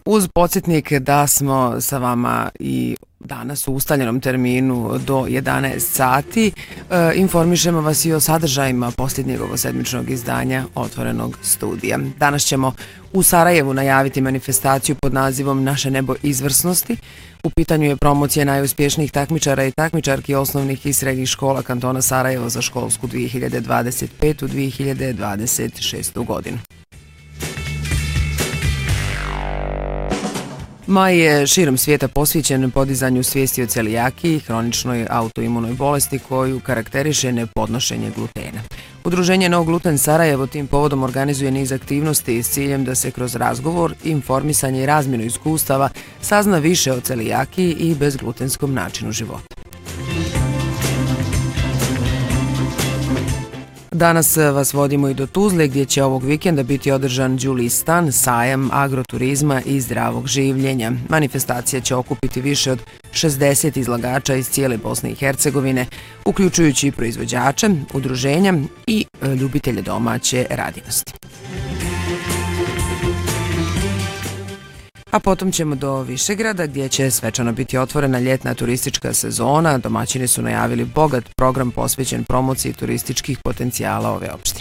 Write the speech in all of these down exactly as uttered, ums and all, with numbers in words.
Uz podsjetnik da smo sa vama i danas u ustaljenom terminu do jedanaest sati, e, informišemo vas i o sadržajima posljednjeg ovosedmičnog izdanja Otvorenog studija. Danas ćemo u Sarajevu najaviti manifestaciju pod nazivom Naše nebo izvrsnosti. U pitanju je promocija najuspješnijih takmičara i takmičarki osnovnih i srednjih škola kantona Sarajevo za školsku dvije hiljade dvadeset petu dvije hiljade dvadeset šestu godinu. Maj je širom svijeta posvećen podizanju svijesti o celijakiji, hroničnoj autoimunoj bolesti koju karakteriše nepodnošenje glutena. Udruženje No Gluten Sarajevo tim povodom organizuje niz aktivnosti s ciljem da se kroz razgovor, informisanje i razmjenu iskustava sazna više o celijakiji i bezglutenskom načinu života. Danas vas vodimo i do Tuzle gdje će ovog vikenda biti održan Đulistan, sajam agroturizma i zdravog življenja. Manifestacija će okupiti više od šezdeset izlagača iz cijele Bosne i Hercegovine, uključujući i proizvođače, udruženja i ljubitelje domaće radinosti. A potom ćemo do Višegrada gdje će svečano biti otvorena ljetna turistička sezona. Domaćini su najavili bogat program posvećen promociji turističkih potencijala ove opštine.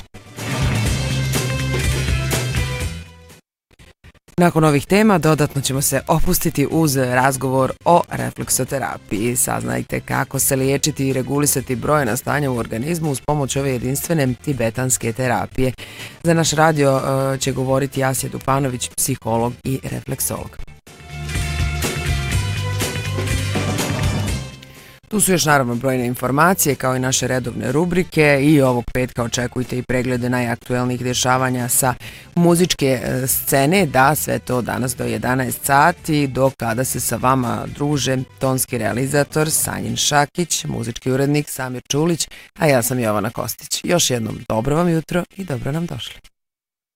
Nakon ovih tema dodatno ćemo se opustiti uz razgovor o refleksoterapiji. Saznajte kako se liječiti i regulisati brojna stanja u organizmu uz pomoć ove jedinstvene tibetanske terapije. Za naš radio će govoriti Asja Dupanović, psiholog i refleksolog. Tu su još naravno brojne informacije kao i naše redovne rubrike i ovog petka očekujte i preglede najaktuelnijih dešavanja sa muzičke scene, da sve to danas do jedanaest sati, do kada se sa vama druže tonski realizator Sanjin Šakić, muzički urednik Samir Čulić, a ja sam Jovana Kostić. Još jednom dobro vam jutro i dobro nam došli.